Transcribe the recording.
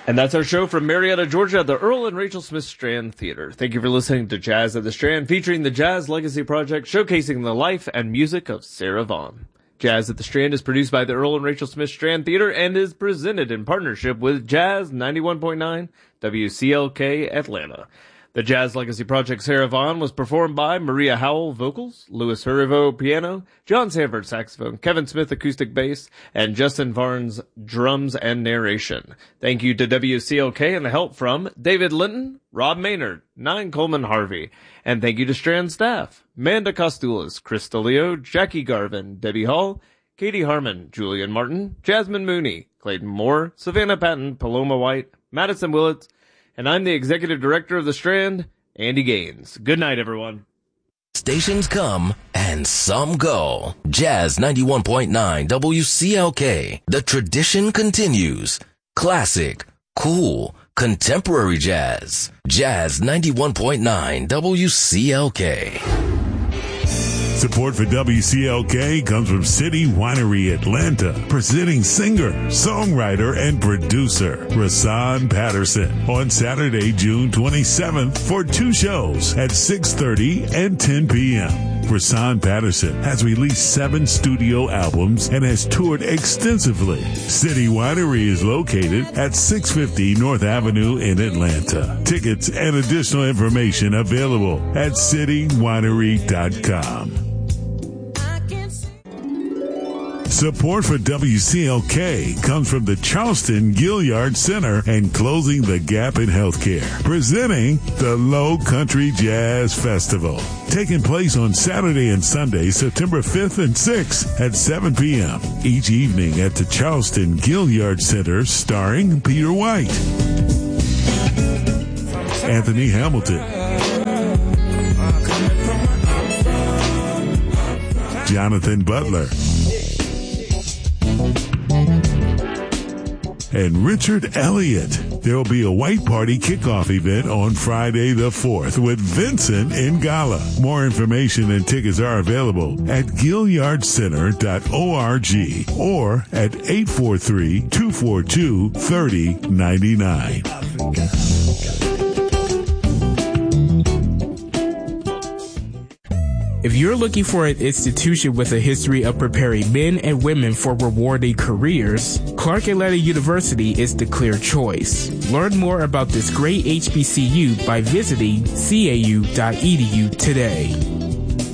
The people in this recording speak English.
And that's our show from Marietta, Georgia, the Earl and Rachel Smith Strand Theater. Thank you for listening to Jazz at the Strand, featuring the Jazz Legacy Project, showcasing the life and music of Sarah Vaughan. Jazz at the Strand is produced by the Earl and Rachel Smith Strand Theater and is presented in partnership with Jazz 91.9 WCLK Atlanta. The Jazz Legacy Project Sarah Vaughan was performed by Maria Howell, vocals, Louis Hurivo, piano, John Sanford, saxophone, Kevin Smith, acoustic bass, and Justin Varnes, drums and narration. Thank you to WCLK and the help from David Linton, Rob Maynard, Nine Coleman Harvey, and thank you to Strand staff, Manda Costulas, Chris DeLeo, Jackie Garvin, Debbie Hall, Katie Harmon, Julian Martin, Jasmine Mooney, Clayton Moore, Savannah Patton, Paloma White, Madison Willits, and I'm the executive director of the Strand, Andy Gaines. Good night, everyone. Stations come and some go. Jazz 91.9 WCLK. The tradition continues. Classic, cool, contemporary jazz. Jazz 91.9 WCLK. Support for WCLK comes from City Winery Atlanta, presenting singer, songwriter, and producer Rahsaan Patterson on Saturday, June 27th for 2 shows at 6:30 and 10 p.m. Rahsaan Patterson has released 7 studio albums and has toured extensively. City Winery is located at 650 North Avenue in Atlanta. Tickets and additional information available at citywinery.com. Support for WCLK comes from the Charleston Gilliard Center and Closing the Gap in Healthcare, presenting the Low Country Jazz Festival, taking place on Saturday and Sunday, September 5th and 6th at 7 p.m. each evening at the Charleston Gilliard Center, starring Peter White, Anthony Hamilton, Jonathan Butler, and Richard Elliott. There will be a white party kickoff event on Friday the 4th with Vincent Ingala. More information and tickets are available at GilliardCenter.org or at 843-242-3099. If you're looking for an institution with a history of preparing men and women for rewarding careers, Clark Atlanta University is the clear choice. Learn more about this great HBCU by visiting cau.edu today.